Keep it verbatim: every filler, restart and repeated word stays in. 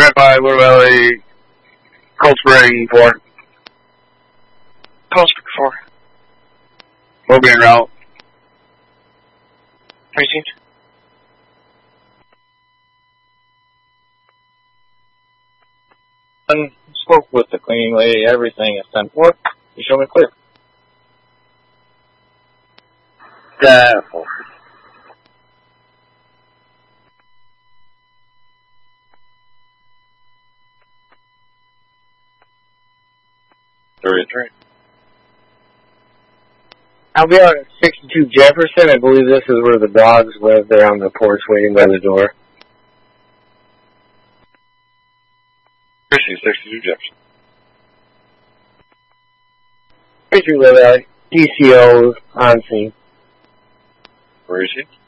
right by Little Valley, Cold Spring four. Cold Spring four. We'll be en route. Precinct. I spoke with the cleaning lady. Everything is done. What? You show me clear. Uh, thirty-three. I'll be out at sixty-two Jefferson. I believe this is where the dogs live. They're on the porch waiting by the door. Precinct sixty-two Jefferson. Precinct Little Valley. D C O on scene. Where is he?